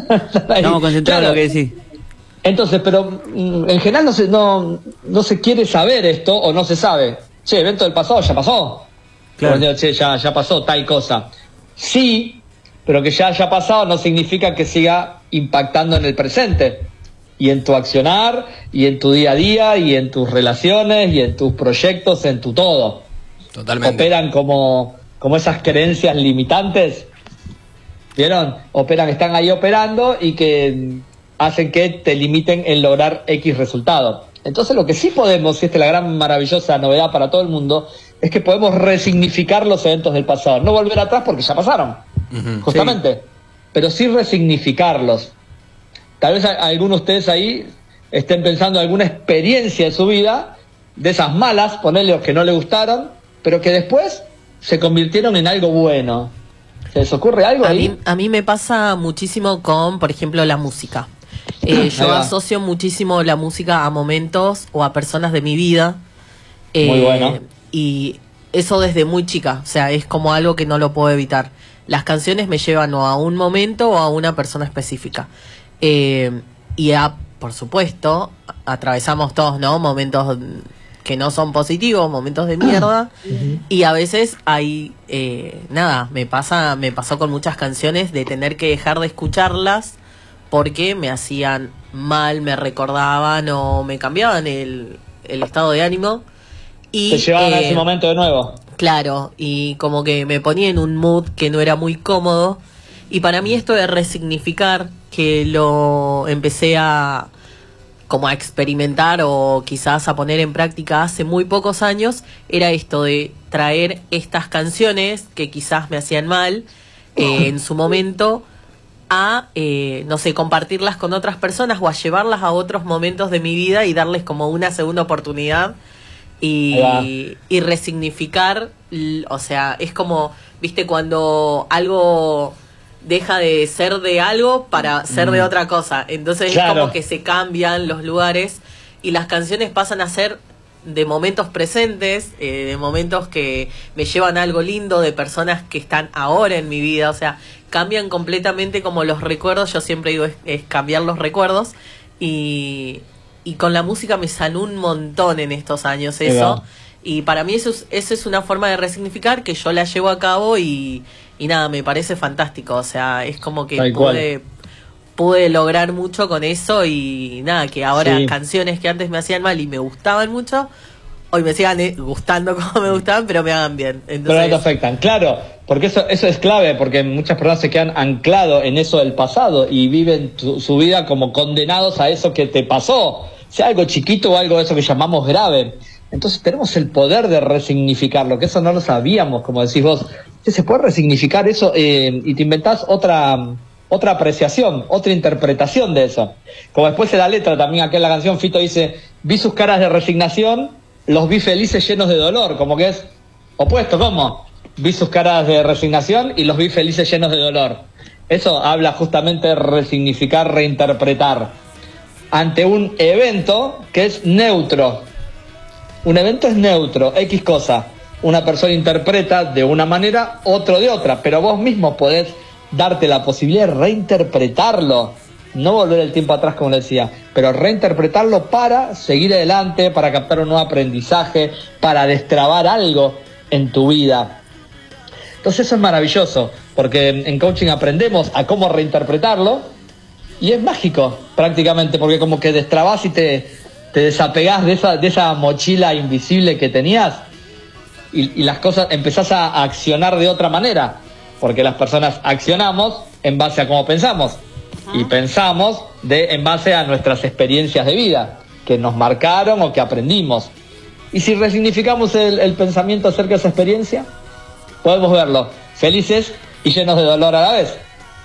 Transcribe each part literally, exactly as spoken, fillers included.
Estamos concentrados claro. en lo que decís. Entonces, pero en general no se, no, no se quiere saber esto o no se sabe. Che, evento del pasado ya pasó. Claro. Digo, che, ya, ya pasó tal cosa. Sí, pero que ya haya pasado no significa que siga impactando en el presente. Y en tu accionar, y en tu día a día, y en tus relaciones, y en tus proyectos, en tu todo. Totalmente. Operan como, como esas creencias limitantes. ¿Vieron? Operan, están ahí operando y que hacen que te limiten en lograr X resultado. Entonces lo que sí podemos, y esta es la gran maravillosa novedad para todo el mundo, es que podemos resignificar los eventos del pasado. No volver atrás porque ya pasaron, uh-huh, justamente. Sí. Pero sí resignificarlos. Tal vez algunos de ustedes ahí estén pensando en alguna experiencia de su vida, de esas malas, ponerle los que no le gustaron, pero que después se convirtieron en algo bueno. ¿Se les ocurre algo a ahí? Mí, a mí me pasa muchísimo con, por ejemplo, la música. Eh, yo asocio muchísimo la música a momentos o a personas de mi vida. Eh, muy bueno. Y eso desde muy chica, o sea, es como algo que no lo puedo evitar. Las canciones me llevan o a un momento o a una persona específica. Eh, y a, por supuesto, atravesamos todos, ¿no? Momentos que no son positivos, momentos de mierda. Uh-huh. Y a veces hay, eh, nada, me pasa, me pasó con muchas canciones de tener que dejar de escucharlas porque me hacían mal, me recordaban o me cambiaban el, el estado de ánimo. Y, te llevaban eh, a ese momento de nuevo. Claro, y como que me ponía en un mood que no era muy cómodo. Y para mí esto de resignificar, que lo empecé a como a experimentar o quizás a poner en práctica hace muy pocos años, era esto de traer estas canciones que quizás me hacían mal eh, en su momento a, eh, no sé, compartirlas con otras personas o a llevarlas a otros momentos de mi vida y darles como una segunda oportunidad y, y resignificar, o sea, es como, viste, cuando algo deja de ser de algo para ser mm. de otra cosa, entonces claro. es como que se cambian los lugares y las canciones pasan a ser de momentos presentes, eh, de momentos que me llevan a algo lindo, de personas que están ahora en mi vida, o sea, cambian completamente como los recuerdos. Yo siempre digo es, es cambiar los recuerdos y, y con la música me sanó un montón en estos años eso, y para mí eso es, eso es una forma de resignificar que yo la llevo a cabo y, y nada, me parece fantástico, o sea, es como que pude, pude lograr mucho con eso y nada, que ahora sí. canciones que antes me hacían mal y me gustaban mucho, hoy me sigan eh, gustando como me gustaban, pero me hagan bien. Entonces, pero no te afectan, claro, porque eso eso es clave, porque muchas personas se quedan anclados en eso del pasado y viven tu, su vida como condenados a eso que te pasó, sea algo chiquito o algo de eso que llamamos grave. Entonces tenemos el poder de resignificarlo, que eso no lo sabíamos, como decís vos. Se puede resignificar eso eh, y te inventás otra otra apreciación, otra interpretación de eso. Como después en la letra también aquí en la canción Fito dice, vi sus caras de resignación, los vi felices llenos de dolor, como que es opuesto, ¿cómo? Vi sus caras de resignación y los vi felices llenos de dolor. Eso habla justamente de resignificar, reinterpretar ante un evento que es neutro. Un evento es neutro, X cosa. Una persona interpreta de una manera, otro de otra, pero vos mismo podés darte la posibilidad de reinterpretarlo. No volver el tiempo atrás, como decía, pero reinterpretarlo para seguir adelante, para captar un nuevo aprendizaje, para destrabar algo en tu vida. Entonces eso es maravilloso, porque en coaching aprendemos a cómo reinterpretarlo y es mágico prácticamente, porque como que destrabás y te, te desapegás de esa, de esa mochila invisible que tenías y, y las cosas empezás a accionar de otra manera, porque las personas accionamos en base a cómo pensamos. Y pensamos de en base a nuestras experiencias de vida que nos marcaron o que aprendimos. Y si resignificamos el, el pensamiento acerca de esa experiencia, podemos verlo felices y llenos de dolor a la vez.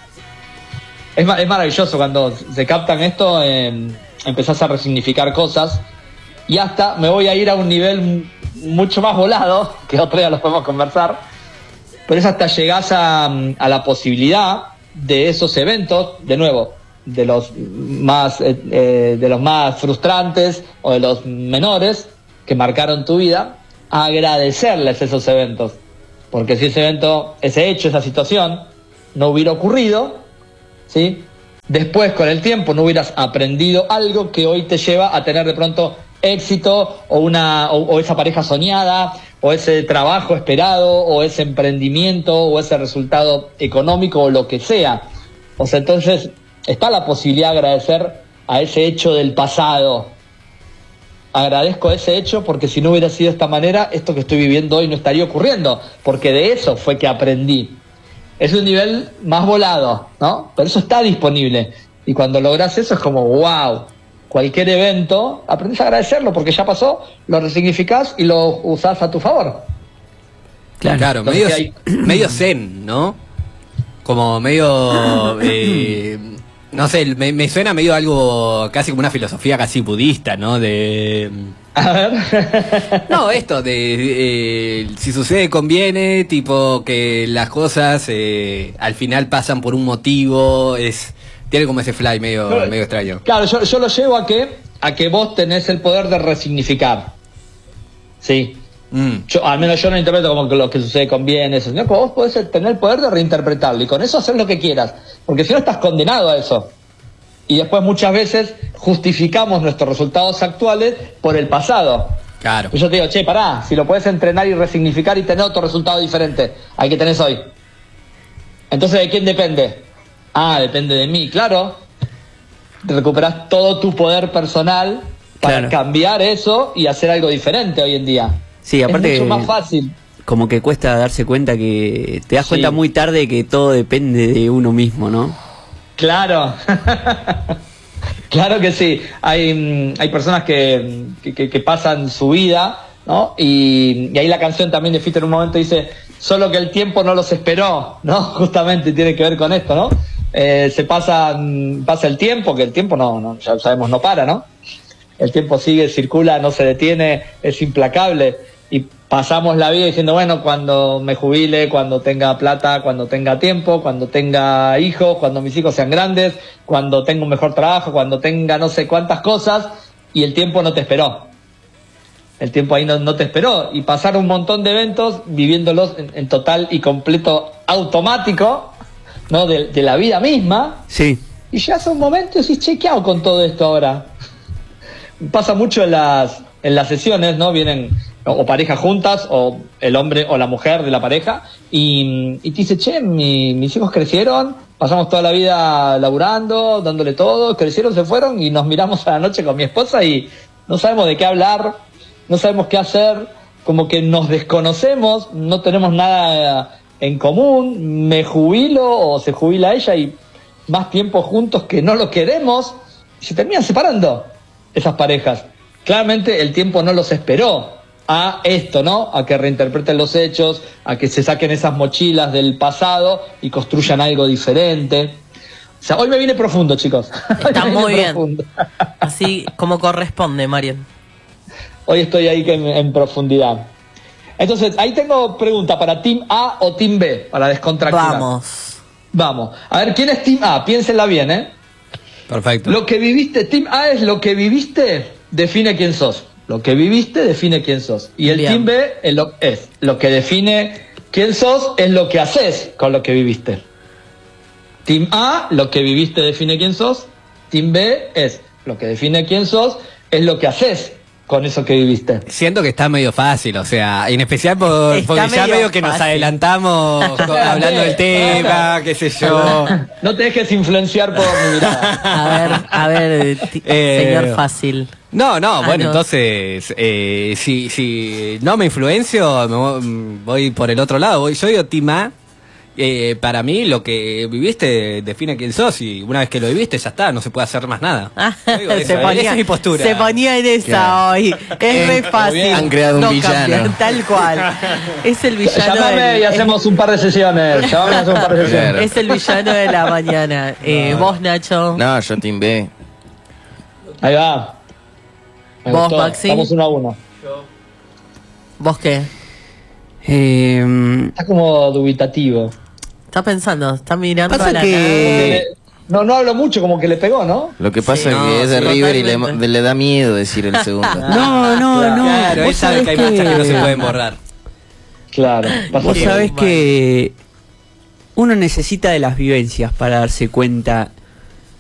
Es, es maravilloso cuando se captan esto, eh, empezás a resignificar cosas y hasta me voy a ir a un nivel mucho más volado, que otro día lo podemos conversar, pero es hasta llegás a, a la posibilidad de esos eventos, de nuevo, de los más eh, eh, de los más frustrantes o de los menores que marcaron tu vida, a agradecerles esos eventos, porque si ese evento, ese hecho, esa situación no hubiera ocurrido, ¿sí?, después con el tiempo no hubieras aprendido algo que hoy te lleva a tener de pronto éxito o una o, o esa pareja soñada o ese trabajo esperado o ese emprendimiento o ese resultado económico o lo que sea. O sea, entonces está la posibilidad de agradecer a ese hecho del pasado. Agradezco ese hecho porque si no hubiera sido de esta manera, esto que estoy viviendo hoy no estaría ocurriendo, porque de eso fue que aprendí. Es un nivel más volado, ¿no? Pero eso está disponible. Y cuando logras eso es como, wow, cualquier evento, aprendes a agradecerlo porque ya pasó, lo resignificás y lo usás a tu favor. Claro, claro, medio, hay... medio zen, ¿no? Como medio... Eh, no sé, me, me suena medio algo casi como una filosofía casi budista, ¿no? De... A ver. No, esto de eh, si sucede conviene, tipo que las cosas eh, al final pasan por un motivo, es tiene como ese fly medio, no, medio extraño. Claro, yo, yo lo llevo a que a que vos tenés el poder de resignificar. Sí. Mm. Yo, al menos yo no interpreto como que lo que sucede conviene, eso, sino que vos podés tener el poder de reinterpretarlo y con eso hacer lo que quieras, porque si no estás condenado a eso. Y después muchas veces justificamos nuestros resultados actuales por el pasado. Claro. Y yo te digo, che, pará, si lo puedes entrenar y resignificar y tener otro resultado diferente al que tenés hoy. Entonces, ¿de quién depende? Ah, depende de mí, claro. Recuperás todo tu poder personal para claro. cambiar eso y hacer algo diferente hoy en día. Sí, aparte es mucho más fácil. Como que cuesta darse cuenta que te das sí. cuenta muy tarde que todo depende de uno mismo, ¿no? Claro. Claro que sí. Hay, hay personas que, que, que pasan su vida, ¿no? Y, y ahí la canción también de Fito en un momento dice, solo que el tiempo no los esperó, ¿no? Justamente tiene que ver con esto, ¿no? Eh, se pasa, pasa el tiempo, que el tiempo no, no, ya sabemos, no para, ¿no? El tiempo sigue, circula, no se detiene, es implacable. Y pasamos la vida diciendo, bueno, cuando me jubile, cuando tenga plata, cuando tenga tiempo, cuando tenga hijos, cuando mis hijos sean grandes, cuando tenga un mejor trabajo, cuando tenga no sé cuántas cosas, y el tiempo no te esperó. El tiempo ahí no, no te esperó. Y pasaron un montón de eventos viviéndolos en, en total y completo automático, ¿no? De, de la vida misma. Sí. Y ya hace un momento y decís, che, ¿qué hago con todo esto ahora? Pasa mucho en las, en las sesiones, ¿no? Vienen o parejas juntas, o el hombre o la mujer de la pareja, y, y te dice, che, mi, mis hijos crecieron, pasamos toda la vida laburando, dándole todo, crecieron, se fueron, y nos miramos a la noche con mi esposa y no sabemos de qué hablar, no sabemos qué hacer, como que nos desconocemos, no tenemos nada en común, me jubilo o se jubila ella y más tiempo juntos que no lo queremos, y se terminan separando esas parejas. Claramente el tiempo no los esperó a esto, ¿no? A que reinterpreten los hechos, a que se saquen esas mochilas del pasado y construyan algo diferente. O sea, hoy me viene profundo, chicos. Está muy bien. Profundo. Así como corresponde, Marian. Hoy estoy ahí en, en profundidad. Entonces, ahí tengo pregunta para Team A o Team B, para descontracturar. Vamos. Vamos. A ver, ¿quién es Team A? Piénsenla bien, ¿eh? Perfecto. Lo que viviste, Team A es lo que viviste, define quién sos. Lo que viviste define quién sos. Y el Bien. Team B es lo, es lo que define quién sos, es lo que haces con lo que viviste. Team A, lo que viviste define quién sos. Team B es lo que define quién sos, es lo que haces con eso que viviste. Siento que está medio fácil, o sea, en especial por, porque ya medio, medio que fácil. Nos adelantamos con, hablando del tema, qué sé yo. No te dejes influenciar por mi mirada. A ver, a ver, eh, señor fácil. No, no, ah, bueno, no. entonces, eh, si, si no me influencio, me voy, voy por el otro lado. Voy, yo digo Team A, eh, para mí lo que viviste define quién sos y una vez que lo viviste ya está, no se puede hacer más nada. Ah, digo, se eso, ponía, esa es mi postura. Se ponía en esa claro. hoy, es re fácil. Han creado un no villano. Cambian, tal cual. Es el villano. Llámame del, y hacemos un par de sesiones. Llámame y hacemos un par de sesiones. Es el villano de la mañana. Eh, no. Vos, Nacho. No, yo Team B. Ahí va. Me ¿Vos, gustó. Maxi? Estamos uno a uno. Yo. ¿Vos qué? Eh, Está como dubitativo. Está pensando, está mirando pasa a la que... No, no hablo mucho, como que le pegó, ¿no? Lo que pasa sí, es no, que es de sí, River y le, totalmente. le da miedo decir el segundo. No, no, Claro. no. Claro, él Vos sabe sabés que hay que... manchas que no se pueden borrar. Claro. Vos Pasa sabés que... que uno necesita de las vivencias para darse cuenta